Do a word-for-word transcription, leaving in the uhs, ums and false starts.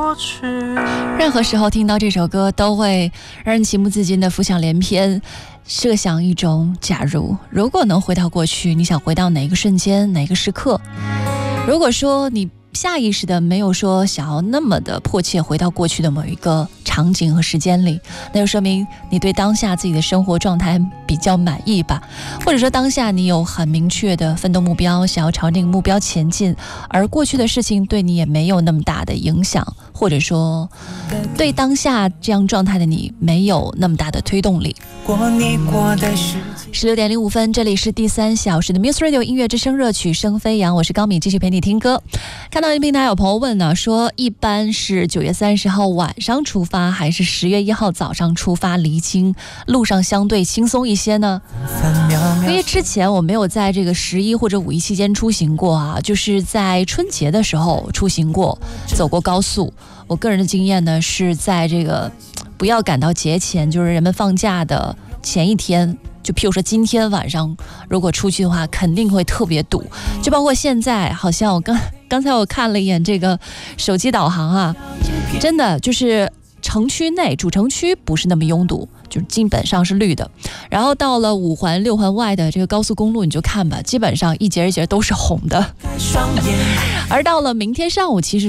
任何时候听到这首歌都会让人情不自禁的浮想联翩，设想一种假如，如果能回到过去，你想回到哪一个瞬间，哪一个时刻？如果说你下意识的没有说想要那么的迫切回到过去的某一个场景和时间里，那就说明你对当下自己的生活状态比较满意吧，或者说当下你有很明确的奋斗目标，想要朝那个目标前进，而过去的事情对你也没有那么大的影响，或者说对当下这样状态的你没有那么大的推动力。十六点零五分，这里是第三小时的 Muse Radio 音乐之声，热曲声飞扬，我是高敏，继续陪你听歌。看到平台有朋友问呢，说一般是九月三十号晚上出发，还是十月一号早上出发离京，路上相对轻松一些呢？因为之前我没有在这个十一或者五一期间出行过啊，就是在春节的时候出行过，走过高速。我个人的经验呢，是在这个不要赶到节前，就是人们放假的前一天，就譬如说今天晚上如果出去的话，肯定会特别堵。就包括现在，好像我刚刚才我看了一眼这个手机导航啊，真的就是城区内主城区不是那么拥堵，就基本上是绿的。然后到了五环六环外的这个高速公路，你就看吧，基本上一节一节都是红的。而到了明天上午，其实